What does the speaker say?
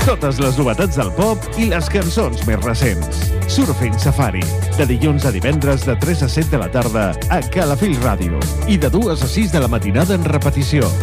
Totes les novetats del pop i les cançons més recents. Surfing Safari, de dilluns a divendres de 3 a 7 de la tarda a Calafell Ràdio i de 2 a 6 de la matinada en repetició.